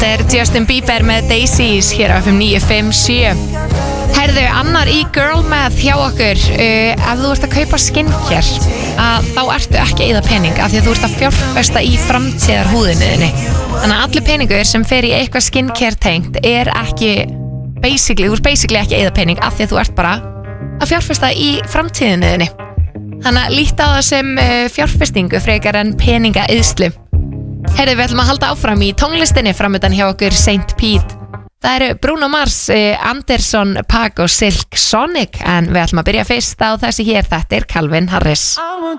Justin Bieber með Daisies hér á FM 957. Herðu, annar í Girl Math hjá okkur. Ef þú ert að kaupa skincare þá ertu ekki að eyða pening af því að þú ert að fjárfesta í framtíðar húðinniðinni. Þannig að allir peningur sem fer í eitthvað skincare tengt er ekki þú ert basically ekki að eyða pening af því að þú ert bara að fjárfesta í framtíðinniðinni. Þannig að líta á það sem fjárfestingu frekar en peningaeyðslu. Herðu, við ætlum að halda áfram í tónlistinni framöndan hjá okkur St. Pete. Það eru Bruno Mars, Anderson, Paak og Silk Sonic, en við ætlum að byrja fyrst á þessi hér. Þetta er Calvin Harris. I want